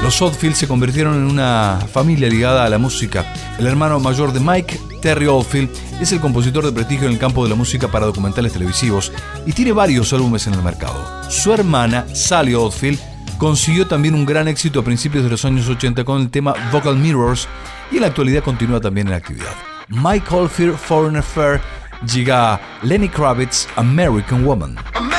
Los Oldfield se convirtieron en una familia ligada a la música. El hermano mayor de Mike, Terry Oldfield, es el compositor de prestigio en el campo de la música para documentales televisivos y tiene varios álbumes en el mercado. Su hermana, Sally Oldfield, consiguió también un gran éxito a principios de los años 80 con el tema Vocal Mirrors y en la actualidad continúa también en actividad. Mike Oldfield, Foreign Affair, llega Lenny Kravitz, American Woman.